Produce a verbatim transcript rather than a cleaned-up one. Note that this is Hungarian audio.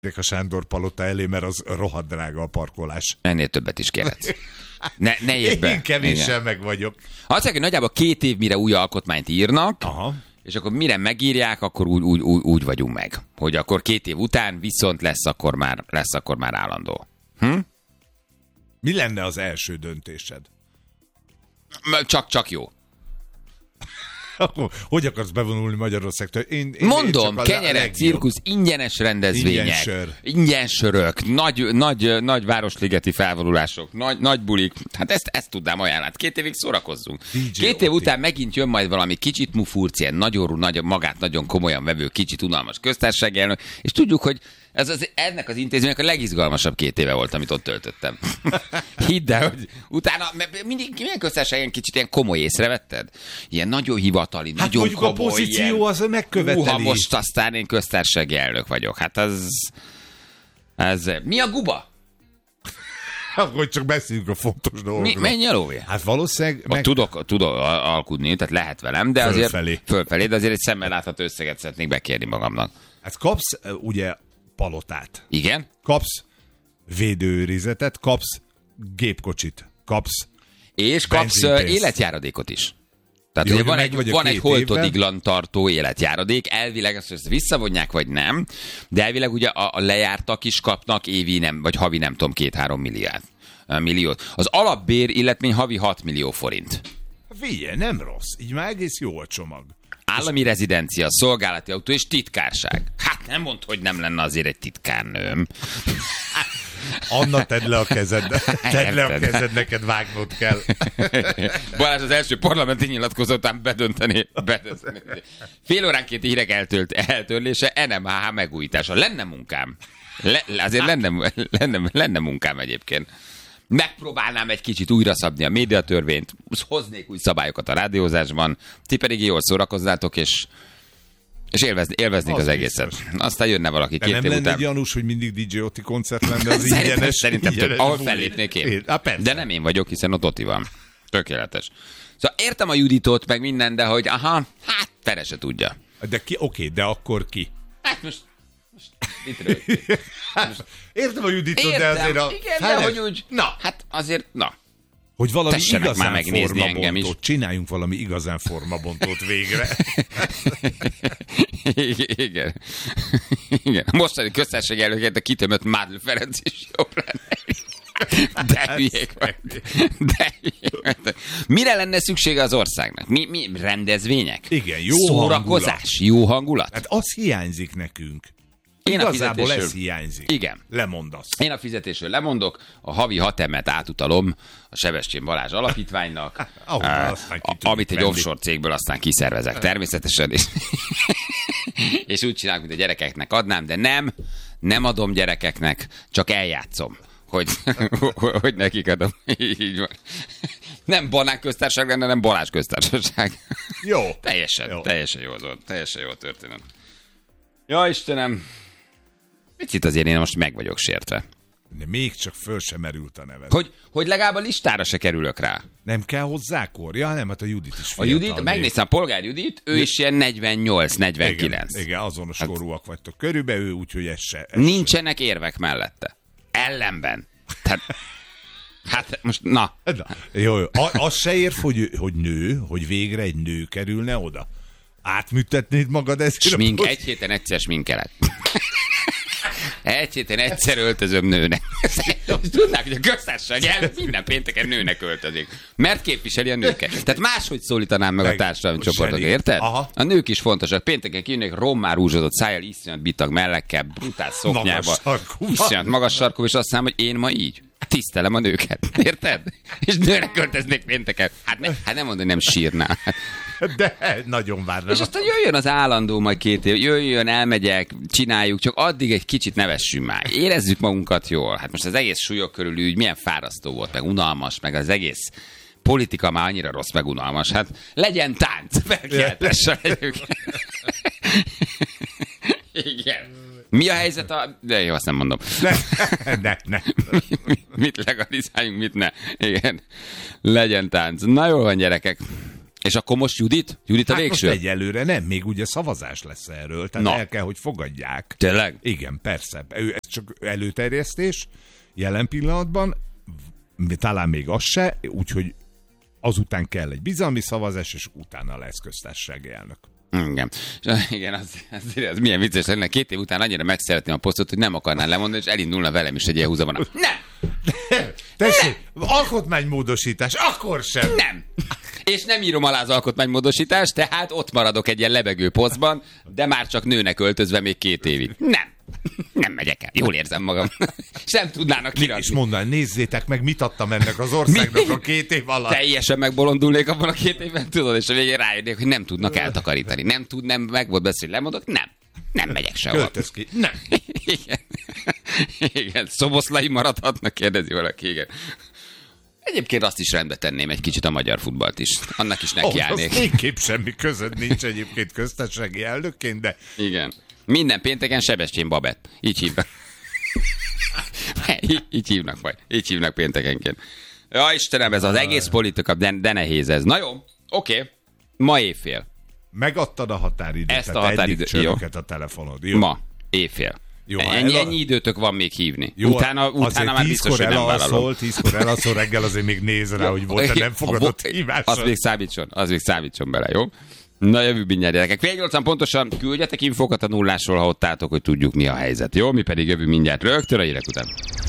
a Sándor palota elé, mert az rohadt drága a parkolás. Ennél többet is kérhetsz. Ne, ne érj be. Én kevéssel meg vagyok. Azt mondják, hogy nagyjából két év, mire új alkotmányt írnak, aha. És akkor mire megírják, akkor úgy, úgy, úgy, úgy vagyunk meg. Hogy akkor két év után viszont lesz akkor már, lesz akkor már állandó. Hm? Mi lenne az első döntésed? Csak, csak jó. Hogy akarsz bevonulni Magyarországtól? Én, én Mondom, kenyerek, cirkusz, ingyenes rendezvények, ingyen, sör. ingyen sörök, nagy, nagy, nagy városligeti felvonulások, nagy, nagy bulik. Hát ezt, ezt tudnám ajánlani. Két évig szórakozzunk. dé dzsé Két év Oti. Után megint jön majd valami kicsit mufurc, ilyen nagyon, nagy, magát nagyon komolyan vevő, kicsit unalmas köztársasági elnök, és tudjuk, hogy ez az, ennek az intézménynek a legizgalmasabb két éve volt, amit ott töltöttem. Hidd el, hogy utána mindig milyen köztársaság ilyen kicsit ilyen komoly, észrevetted? Ilyen nagyon hivatali, hát nagyon komoly. Hát a pozíció ilyen, az megköveteli. Uha, most aztán én köztársasági elnök vagyok. Hát az... Ez... Mi a guba? Hogy csak beszéljünk a fontos dolgokról. Menj el, Óvé. Hát valószínűleg... Meg... Tudok, tudok alkudni, tehát lehet velem, de azért... Fölfelé. Fölfelé, de azért egy szemmel látható összeget szeretnék bekérni magamnak. Hát kapsz ugye palotát. Igen? Kapsz védőőrizetet, kapsz gépkocsit, kapsz és kapsz életjáradékot is. Tehát jó, ugye van egy, van egy holtodiglan tartó életjáradék, elvileg ezt, ezt visszavonják, vagy nem, de elvileg ugye a, a lejártak is kapnak évi nem, vagy havi nem tudom, két-három milliárd, milliót. Az alapbér illetmény havi hat millió forint. Figyelj, nem rossz, így már egész jó a csomag. Állami rezidencia, szolgálati autó és titkárság. Hát nem mondd, hogy nem lenne azért egy titkárnőm. Anna, tedd le a kezed. Tedd le a kezed, neked vágnod kell. Balázs az első parlamenti nyilatkozatán bedönteni. bedönteni. Fél óránként hírek eltölt, eltörlése, en em há há megújítása. Lenne munkám. Le, azért lenne, lenne, lenne munkám egyébként. Megpróbálnám egy kicsit újra szabni a médiatörvényt, hoznék új szabályokat a rádiózásban, ti pedig jól szórakozzátok, és, és élvezni, élveznék az, az egészet. Aztán jönne valaki de két nem év lenne után. gyanús, hogy mindig dé dzsé Oti koncert lenne az szerintem, ingyenes. Szerintem ingyenes több, ahol fellépnék én. Há, de nem én vagyok, hiszen ott Oti van. Tökéletes. Szóval értem a Juditot, meg minden, de hogy aha, hát fele se tudja. De ki, oké, de akkor ki? Hát most... most most értem a Juditot, értem, de azért a... igen, feles... de hogy úgy... Na. Hát azért, na. Hogy valami Tessenek igazán már megnézni engem is. Csináljunk valami igazán formabontót végre. Igen. Igen. Mostani köztársasági elnökért a kitömött Mádl Ferenc is jobb lenne. De hülyék vagy. De hülyék vagy. Mire lenne szüksége az országnak? Mi, mi rendezvények? Igen, jó szórakozás, hangulat. Jó hangulat? Hát az hiányzik nekünk. Én Igazából a fizetésről... ez hiányzik. Igen. Lemondasz. Én a fizetésről lemondok, a havi hat emet átutalom a Sebestyén Balázs alapítványnak, oh, a, amit egy venni. Offshore cégből aztán kiszervezek természetesen, és, és úgy csinálok, mint a gyerekeknek adnám, de nem, nem adom gyerekeknek, csak eljátszom, hogy, hogy nekik adom. Így van. Nem Banán köztársaság lenne, nem Balázs köztársaság. Jó. Teljesen, jó. teljesen jó az volt, teljesen jó a történet. Ja, Istenem. Itt azért én most meg vagyok sértve. De még csak föl sem merült a neved. Hogy, hogy legalább a listára se kerülök rá. Nem kell hozzá kor? Ja, nem, hát a Judit is fiatal. A Judit, megnéztem a Polgár Judit, ő is ilyen negyvennyolc negyvenkilenc. Igen, igen, azonos hát, korúak vagytok körülbelül, úgyhogy ez se. Ez nincsenek se. Érvek mellette. Ellenben. Tehát, hát most, na. na jó, jó. A, az se érv, hogy, hogy nő, hogy végre egy nő kerülne oda. Átműtetnéd magad ezért? Smink, egy héten egyszer sminkelek. Egy héten egyszer öltözöm nőnek. Tudnák, hogy a köztársaság el minden pénteken nőnek öltözik. Mert képviseli a nőket. Tehát máshogy szólítanám meg, meg a társadalmi csoportokat, érted? Aha. A nők is fontosak. Pénteken kijönnek rommá rúzsodott szájjal, iszonyat bitag mellekkel, brutál szoknyába. Iszonyat magas sarkú, és azt mondom, hogy én ma így tisztelem a nőket. Érted? És nőnek öltöznék pénteken. Hát, ne, hát nem mondom, nem sírnál. De nagyon várnám. És aztán jöjjön az állandó majd két év, jöjjön, elmegyek, csináljuk, csak addig egy kicsit nevessünk már. Érezzük magunkat jól. Hát most az egész súlyok körül ügy milyen fárasztó volt, meg unalmas, meg az egész politika már annyira rossz, meg unalmas. Hát legyen tánc, felkeltesse legyünk. Igen. Mi a helyzet a... De jó, azt nem mondom. Ne, ne, ne. Mit legalizáljunk, mit ne. Igen. Legyen tánc. Na jól van, gyerekek. És akkor most Judit? Judit a hát végső? most egyelőre nem, még ugye szavazás lesz erről, tehát Na. el kell, hogy fogadják. Tényleg? Igen, persze. Ez csak előterjesztés jelen pillanatban, talán még az se, úgyhogy azután kell egy bizalmi szavazás, és utána lesz köztársasági elnök. Igen. Igen, az, az, az milyen vicces lenne. Két év után annyira megszeretném a posztot, hogy nem akarnál lemondani, és elindulna velem is egy ilyen húzavona. Nem! Tessék, alkotmánymódosítás, akkor sem! Nem! És nem írom alá az alkotmánymódosítást, tehát ott maradok egy ilyen lebegő posztban, de már csak nőnek öltözve még két évig. Nem! Nem megyek el. Jól érzem magam. Sem tudnának kirakni. És mondaná, nézzétek meg, mit adtam ennek az országnak a két év alatt. Teljesen megbolondulnék abban a két évben, tudod, és a végén rájönnék, hogy nem tudnak eltakarítani. Nem tud, nem meg volt beszélni, lemondok, nem. Nem megyek sehova. Költöz ki. Nem. Igen. Igen. Szoboszlai maradhatnak, kérdezi valaki, igen. Egyébként azt is rendbe tenném egy kicsit a magyar futballt is. Annak is nekiállnék. Oh, végképp semmi között nincs egyébként köztársasági elnökként, de... Igen. Minden pénteken Sebestyén Babett. Így hívnak. így, így hívnak majd. Így hívnak péntekenként. Ja, Istenem, ez az egész politika, de, de nehéz ez. Na jó, oké. Okay. Ma éjfél. Megadtad a határidőt. Ezt a határidőt. Jó. A telefonod. Jó. Ma éjfél. Jó, ennyi, ennyi időtök van még hívni. Jó, utána utána már biztos, hogy nem vállalom. Tízkor elalszol, reggel azért még néz rá, hogy volt, nem fogadott hívásra. Az még számítson, az még számítson bele, jó? Na, jövő mindjárt gyerekek. Fél nyolcan pontosan küldjetek infókat a nullásról, ha ott álltok, hogy tudjuk, mi a helyzet. Jó? Mi pedig jövő mindjárt rögtön a hírek után.